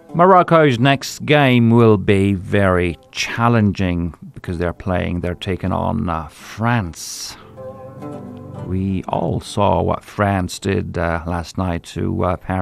Morocco's next game will be very challenging because they're taking on France. We all saw what France did last night to Paris.